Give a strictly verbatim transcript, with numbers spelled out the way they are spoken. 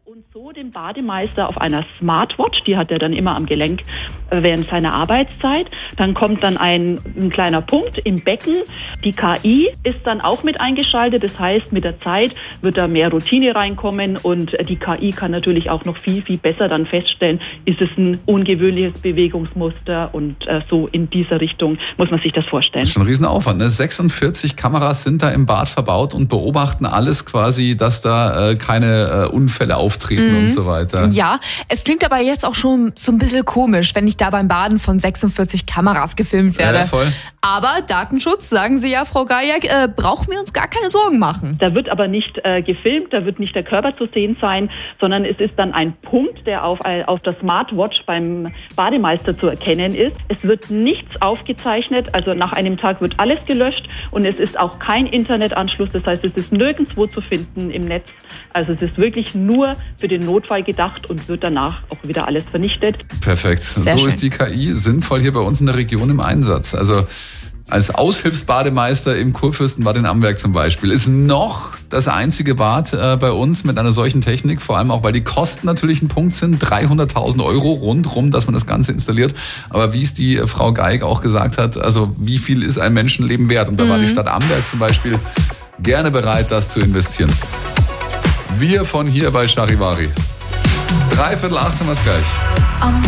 Und so den Bademeister auf einer Smartwatch, die hat er dann immer am Gelenk äh, während seiner Arbeitszeit. Dann kommt dann ein, ein kleiner Punkt im Becken. Die K I ist dann auch mit eingeschaltet. Das heißt, mit der Zeit wird da mehr Routine reinkommen und äh, die K I kann natürlich auch noch viel, viel besser dann feststellen, ist es ein ungewöhnliches Bewegungsmuster und äh, so in dieser Richtung muss man sich das vorstellen. Das ist schon ein Riesenaufwand, ne? sechsundvierzig Kameras sind da im Bad verbaut und beobachten alles quasi, dass da äh, keine äh, Unfälle auftreten. Treten mhm. und so weiter. Ja, es klingt aber jetzt auch schon so ein bisschen komisch, wenn ich da beim Baden von sechsundvierzig Kameras gefilmt werde. Ja, voll. Aber Datenschutz, sagen Sie ja, Frau Gajek, äh, brauchen wir uns gar keine Sorgen machen. Da wird aber nicht äh, gefilmt, da wird nicht der Körper zu sehen sein, sondern es ist dann ein Punkt, der auf, auf der Smartwatch beim Bademeister zu erkennen ist. Es wird nichts aufgezeichnet, also nach einem Tag wird alles gelöscht und es ist auch kein Internetanschluss, das heißt, es ist nirgendwo zu finden im Netz. Also es ist wirklich nur für den Notfall gedacht und wird danach auch wieder alles vernichtet. Perfekt. Sehr so schön. Ist die K I sinnvoll hier bei uns in der Region im Einsatz. Also als Aushilfsbademeister im Kurfürstenbad in Amberg zum Beispiel ist noch das einzige Bad äh, bei uns mit einer solchen Technik, vor allem auch, weil die Kosten natürlich ein Punkt sind, dreihunderttausend Euro rundrum, dass man das Ganze installiert. Aber wie es die äh, Frau Gajek auch gesagt hat, also wie viel ist ein Menschenleben wert? Und da mhm. war die Stadt Amberg zum Beispiel gerne bereit, das zu investieren. Wir von hier bei Charivari. Dreiviertel acht haben wir es gleich.